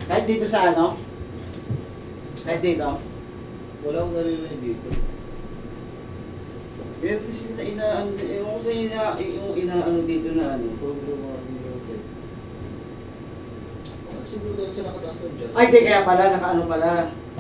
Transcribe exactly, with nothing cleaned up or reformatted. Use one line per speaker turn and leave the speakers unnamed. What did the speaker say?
Kahit dito sa ano? Kahit dito?
Wala akong naririnig dito.
Meron kasi na ina, ano, ewan ko sa ina, yung inaano dito na ano.
Problem mga muted. Siguro dahil sa nakataas ng dyan.
Ay, di kaya pala, nakaano pala.